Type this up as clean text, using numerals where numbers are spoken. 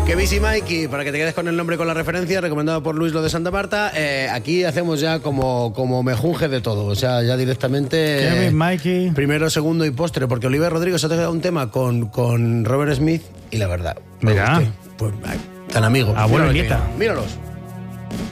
Que Busy Mikey, para que te quedes con el nombre y con la referencia, recomendado por Luis Lo de Santa Marta. Aquí hacemos ya como mejunje de todo, o sea, ya directamente Kevin, Mikey. primero, segundo y postre, porque Oliver Rodrigo se ha tocado un tema con Robert Smith y la verdad, me Mira. gustó. Pues, tan amigos. Abuelo Míralo y nieta. aquí. Míralos.